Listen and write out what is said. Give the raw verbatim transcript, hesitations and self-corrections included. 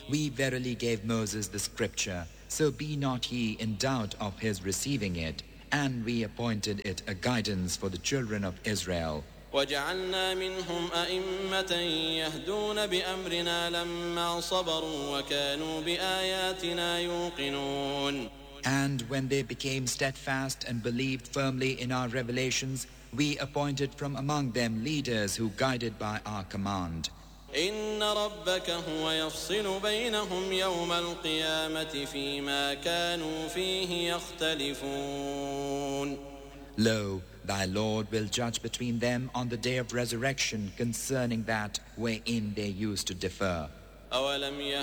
We verily gave Moses the scripture, so be not ye in doubt of his receiving it, and we appointed it a guidance for the children of Israel. وجعلنا منهم أئمة يهدون بأمرنا لما صبروا وكانوا بآياتنا يوقنون. And when they became steadfast and believed firmly in our revelations, we appointed from among them leaders who guided by our command. إن ربك هو يفصل بينهم يوم القيامة فيما كانوا فيه يختلفون. Lo, thy Lord will judge between them on the day of resurrection concerning that wherein they used to differ. أولم